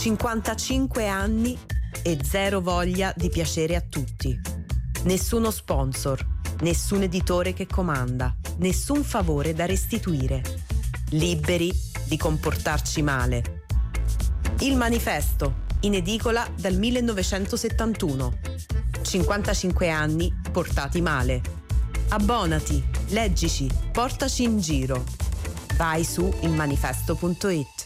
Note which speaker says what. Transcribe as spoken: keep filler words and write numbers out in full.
Speaker 1: cinquantacinque anni e zero voglia di piacere a tutti. Nessuno sponsor, nessun editore che comanda, nessun favore da restituire. Liberi di comportarci male. Il Manifesto, in edicola dal millenovecentosettantuno. cinquantacinque anni portati male. Abbonati, leggici, portaci in giro. Vai su il manifesto punto it.